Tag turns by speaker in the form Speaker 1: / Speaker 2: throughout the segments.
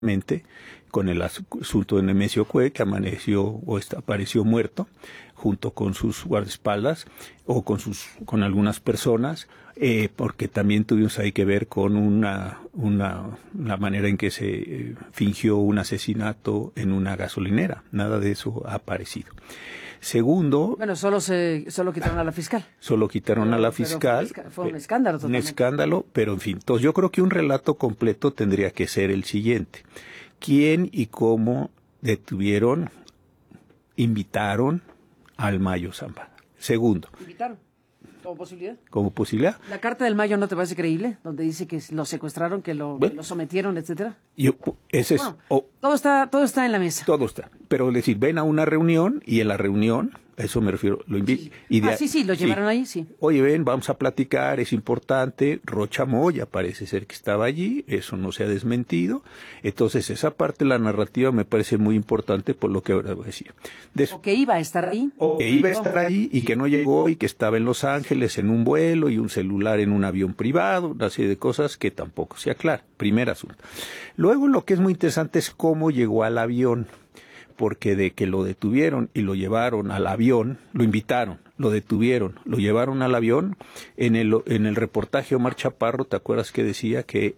Speaker 1: con el asunto de Nemesio Cue, que apareció muerto junto con sus guardaespaldas o con algunas personas, porque también tuvimos ahí que ver con la manera en que se fingió un asesinato en una gasolinera. Nada de eso ha aparecido. Segundo...
Speaker 2: Bueno, solo quitaron a la fiscal.
Speaker 1: Solo quitaron a la fiscal.
Speaker 2: Fue un escándalo totalmente.
Speaker 1: Un escándalo, pero en fin. Entonces yo creo que un relato completo tendría que ser el siguiente. ¿Quién y cómo detuvieron, invitaron al Mayo Zambada? Segundo.
Speaker 2: ¿Invitaron? ¿Como posibilidad?
Speaker 1: ¿Como posibilidad?
Speaker 2: ¿La carta del Mayo no te parece creíble? Donde dice que lo secuestraron, que lo sometieron, etcétera. Todo está en la mesa.
Speaker 1: Todo está. Pero es decir, ven a una reunión y en la reunión, a eso me refiero, lo invitan.
Speaker 2: Sí, lo llevaron ahí, sí.
Speaker 1: Oye, ven, vamos a platicar, es importante. Rocha Moya parece ser que estaba allí, eso no se ha desmentido. Entonces, esa parte de la narrativa me parece muy importante por lo que ahora voy a decir.
Speaker 2: O que iba a estar ahí.
Speaker 1: O que iba a estar ahí y que no llegó y que estaba en Los Ángeles en un vuelo y un celular en un avión privado, una serie de cosas que tampoco se aclara. Primer asunto. Luego, lo que es muy interesante es cómo llegó al avión. Porque de que lo detuvieron y lo llevaron al avión, lo invitaron, lo detuvieron, lo llevaron al avión, en el reportaje Omar Chaparro, ¿te acuerdas que decía que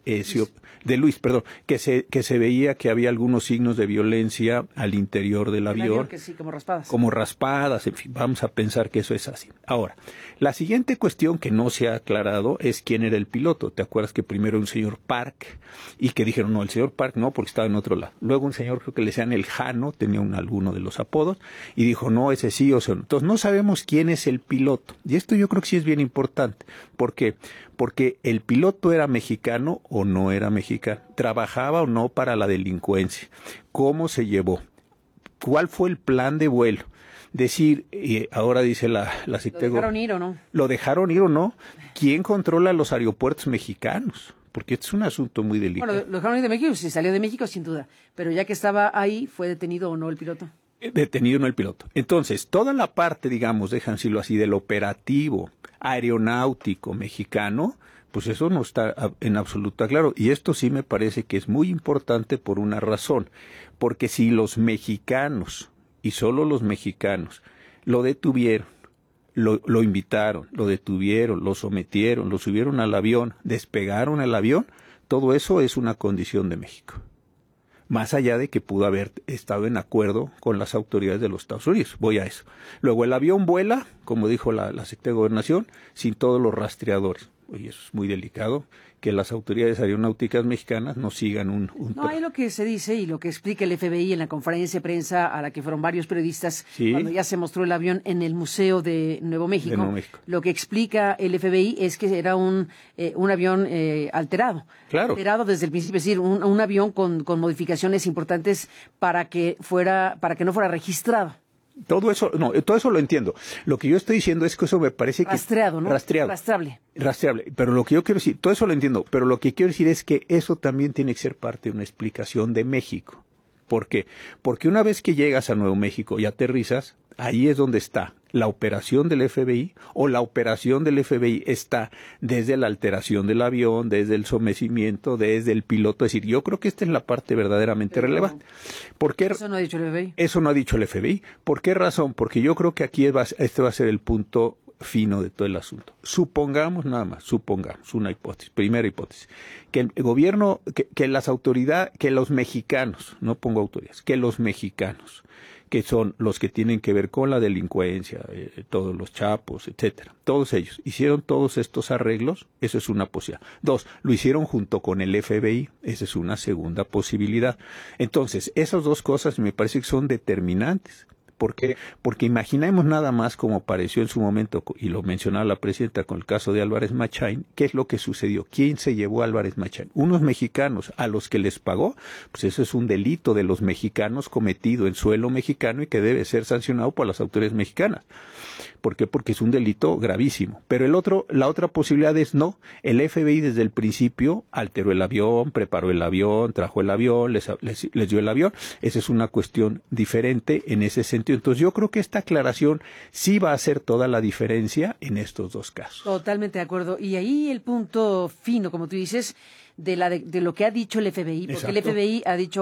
Speaker 1: que se veía que había algunos signos de violencia al interior del avión?
Speaker 2: Que sí, como raspadas.
Speaker 1: Como raspadas, en fin, vamos a pensar que eso es así. Ahora, la siguiente cuestión que no se ha aclarado es quién era el piloto. ¿Te acuerdas que primero un señor Park y que dijeron, no, el señor Park no, porque estaba en otro lado? Luego un señor, creo que le decían el Jano, tenía alguno de los apodos, y dijo, no, ese sí o sea no. Entonces no sabemos quién es el piloto. Y esto yo creo que sí es bien importante. ¿Por qué? Porque el piloto era mexicano o no era mexicano, trabajaba o no para la delincuencia, cómo se llevó, cuál fue el plan de vuelo. Decir, ahora dice la
Speaker 2: ¿Lo dejaron ir o no?
Speaker 1: ¿Lo dejaron ir o no? ¿Quién controla los aeropuertos mexicanos? Porque este es un asunto muy delicado.
Speaker 2: Bueno, lo dejaron ir de México, sí, salió de México sin duda, pero ya que estaba ahí, ¿fue detenido o no el piloto?
Speaker 1: Detenido no el piloto. Entonces, toda la parte, digamos, déjenme decirlo así, del operativo aeronáutico mexicano, pues eso no está en absoluto claro. Y esto sí me parece que es muy importante por una razón. Porque si los mexicanos, y solo los mexicanos, lo detuvieron, lo invitaron, lo detuvieron, lo sometieron, lo subieron al avión, despegaron el avión, todo eso es una condición de México. Más allá de que pudo haber estado en acuerdo con las autoridades de los Estados Unidos. Voy a eso. Luego el avión vuela, como dijo la Secretaría de Gobernación, sin todos los rastreadores. Oye, eso es muy delicado, que las autoridades aeronáuticas mexicanas no sigan
Speaker 2: No, hay lo que se dice y lo que explica el FBI en la conferencia de prensa a la que fueron varios periodistas,
Speaker 1: sí,
Speaker 2: cuando ya se mostró el avión en el Museo de Nuevo México. Lo que explica el FBI es que era un avión alterado.
Speaker 1: Claro.
Speaker 2: Alterado desde el principio, es decir, un avión con modificaciones importantes para que no fuera registrado.
Speaker 1: Todo eso lo entiendo. Lo que yo estoy diciendo es que eso me parece
Speaker 2: rastreado, ¿no?
Speaker 1: Rastreable. Pero lo que yo quiero decir, todo eso lo entiendo, pero lo que quiero decir es que eso también tiene que ser parte de una explicación de México. ¿Por qué? Porque una vez que llegas a Nuevo México y aterrizas, ahí es donde está la operación del FBI, o la operación del FBI está desde la alteración del avión, desde el sometimiento, desde el piloto. Es decir, yo creo que esta es la parte verdaderamente relevante. ¿Por qué?
Speaker 2: Eso no ha dicho el FBI.
Speaker 1: Eso no ha dicho el FBI. ¿Por qué razón? Porque yo creo que aquí este va a ser el punto fino de todo el asunto. Supongamos una hipótesis, primera hipótesis, que el gobierno, que las autoridades, que los mexicanos, no pongo autoridades, que los mexicanos, que son los que tienen que ver con la delincuencia, todos los chapos, etcétera. Todos ellos hicieron todos estos arreglos, eso es una posibilidad. Dos, lo hicieron junto con el FBI, esa es una segunda posibilidad. Entonces, esas dos cosas me parece que son determinantes. ¿Por qué? Porque imaginemos nada más como apareció en su momento, y lo mencionaba la presidenta con el caso de Álvarez Machain, ¿qué es lo que sucedió? ¿Quién se llevó a Álvarez Machain? Unos mexicanos a los que les pagó, pues eso es un delito de los mexicanos cometido en suelo mexicano y que debe ser sancionado por las autoridades mexicanas. ¿Por qué? Porque es un delito gravísimo. Pero la otra posibilidad es no. El FBI desde el principio alteró el avión, preparó el avión, trajo el avión, les dio el avión. Esa es una cuestión diferente en ese sentido. Entonces yo creo que esta aclaración sí va a hacer toda la diferencia en estos dos casos.
Speaker 2: Totalmente de acuerdo. Y ahí el punto fino, como tú dices, de lo que ha dicho el FBI, porque
Speaker 1: Exacto.
Speaker 2: el FBI ha dicho